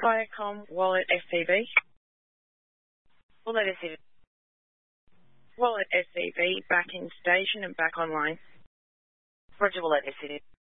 Viacom Wallet SCV. Wallet SCV. Wallet SCV back in station and back online. Roger, Wallet SCV.